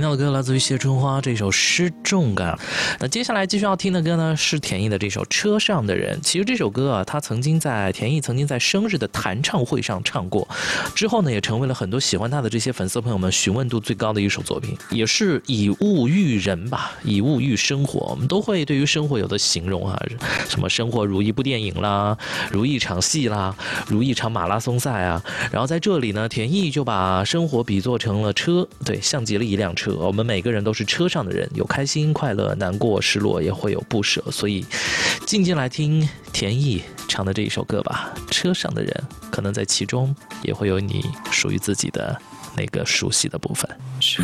到的歌来自于谢春花这首《失重感》。那接下来继续要听的歌呢，是田艺的这首《车上的人》。其实这首歌啊，田艺曾经在生日的弹唱会上唱过，之后呢，也成为了很多喜欢他的这些粉丝朋友们询问度最高的一首作品，也是以物喻人吧，以物喻生活。我们都会对于生活有的形容啊，什么生活如一部电影啦，如一场戏啦，如一场马拉松赛啊。然后在这里呢，田艺就把生活比作成了车，对，像极了一辆车。我们每个人都是车上的人，有开心、快乐、难过、失落，也会有不舍。所以，静静来听田艺唱的这一首歌吧。车上的人，可能在其中也会有你属于自己的那个熟悉的部分。